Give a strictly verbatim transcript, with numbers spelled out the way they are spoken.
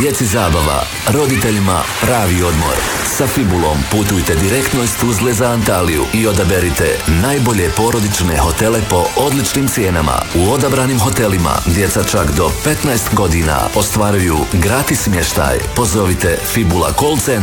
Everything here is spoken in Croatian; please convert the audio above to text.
djeci zabava, roditeljima pravi odmor. Sa Fibulom putujte direktno iz Tuzle za Antaliju i odaberite najbolje porodične hotele po odličnim cijenama. U odabranim hotelima djeca čak do petnaest godina ostvaruju gratis smještaj. Pozovite Fibula call center